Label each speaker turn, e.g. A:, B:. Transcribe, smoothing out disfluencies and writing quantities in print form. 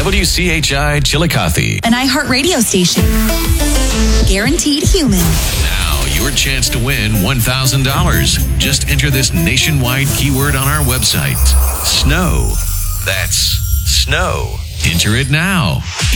A: WCHI Chillicothe.
B: An iHeartRadio station. Guaranteed human.
A: Now, your chance to win $1,000. Just enter this nationwide keyword on our website. Snow. That's snow. Enter it now.